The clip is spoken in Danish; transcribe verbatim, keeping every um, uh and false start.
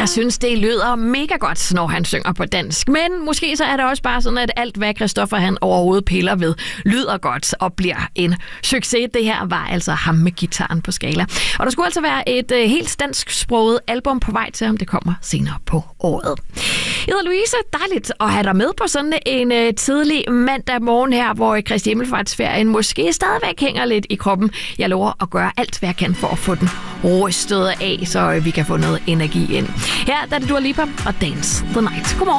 Jeg synes, det lyder mega godt, når han synger på dansk. Men måske så er det også bare sådan, at alt, hvad Christoffer han overhovedet piller ved, lyder godt og bliver en succes. Det her var altså ham med gitaren på skala. Og der skulle altså være et øh, helt dansksproget album på vej til ham. Det kommer senere på året. Jeg hedder Louise. Dejligt at have dig med på sådan en øh, tidlig mandag morgen her, hvor Kristi Himmelfartsferien måske stadigvæk hænger lidt i kroppen. Jeg lover at gøre alt, hvad jeg kan for at få den rystet af, så vi kan få noget energi ind. Her der er det Dua Lipa og Dance the Night. Godmorgen.